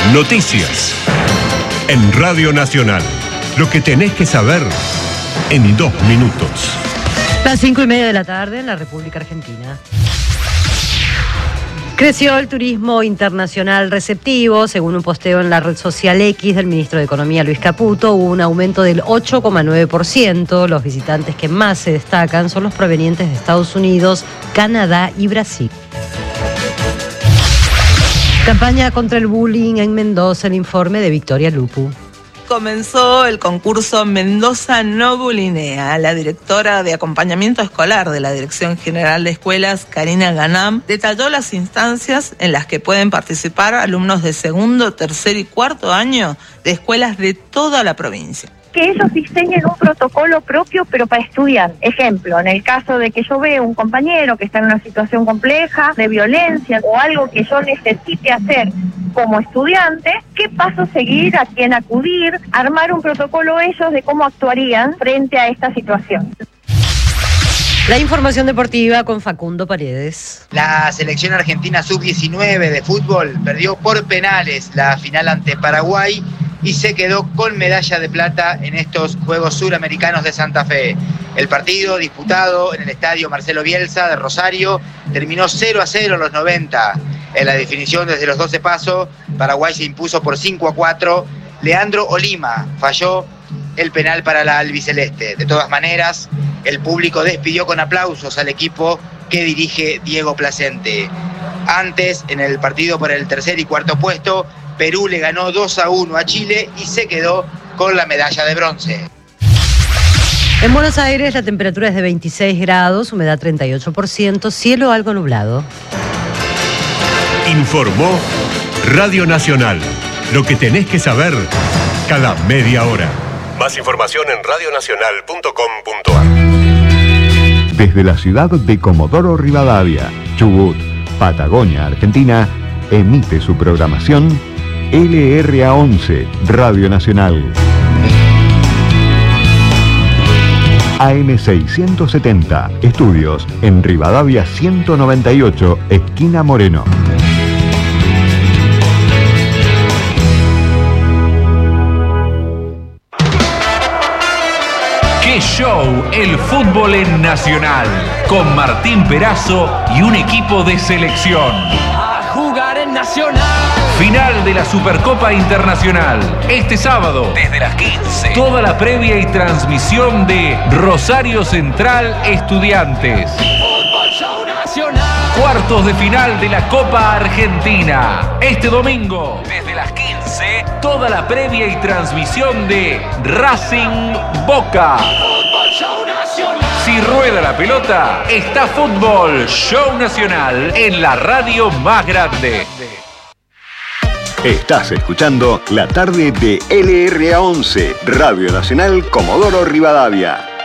Noticias. En Radio Nacional. Lo que tenés que saber en 2 minutos. Las 5:30 de la tarde en la República Argentina. Creció el turismo internacional receptivo. Según un posteo en la red social X del ministro de Economía, Luis Caputo, hubo un aumento del 8,9%. Los visitantes que más se destacan son los provenientes de Estados Unidos, Canadá y Brasil. Campaña contra el bullying en Mendoza, el informe de Victoria Lupu. Comenzó el concurso Mendoza No Bulinea. La directora de acompañamiento escolar de la Dirección General de Escuelas, Karina Ganam, detalló las instancias en las que pueden participar alumnos de segundo, tercer y cuarto año de escuelas de toda la provincia. Que ellos diseñen un protocolo propio, pero para estudiar. Ejemplo, en el caso de que yo vea un compañero que está en una situación compleja, de violencia o algo que yo necesite hacer como estudiante, ¿qué paso seguir? ¿A quién acudir? Armar un protocolo ellos de cómo actuarían frente a esta situación. La información deportiva con Facundo Paredes. La selección argentina sub-19 de fútbol perdió por penales la final ante Paraguay y se quedó con medalla de plata en estos Juegos Suramericanos de Santa Fe. El partido, disputado en el estadio Marcelo Bielsa de Rosario, terminó 0-0 en los 90. En la definición desde los 12 pasos, Paraguay se impuso por 5-4. Leandro Olima falló el penal para la albiceleste. De todas maneras, el público despidió con aplausos al equipo que dirige Diego Placente. Antes, en el partido por el tercer y cuarto puesto, Perú le ganó 2-1 a Chile y se quedó con la medalla de bronce. En Buenos Aires la temperatura es de 26 grados, humedad 38%, cielo algo nublado. Informó Radio Nacional. Lo que tenés que saber cada media hora. Más información en radionacional.com.ar. Desde la ciudad de Comodoro Rivadavia, Chubut, Patagonia, Argentina, emite su programación LRA11, Radio Nacional. AM670, estudios en Rivadavia 198, esquina Moreno. ¡Qué show! El fútbol en Nacional, con Martín Perazo y un equipo de selección. A jugar en Nacional. Final de la Supercopa Internacional. Este sábado, desde las 15. Toda la previa y transmisión de Rosario Central Estudiantes. Fútbol Show Nacional. Cuartos de final de la Copa Argentina. Este domingo, desde las 15, toda la previa y transmisión de Racing Boca. Fútbol Show Nacional. Si rueda la pelota, está Fútbol Show Nacional en la radio más grande. Estás escuchando la tarde de LRA11, Radio Nacional Comodoro Rivadavia.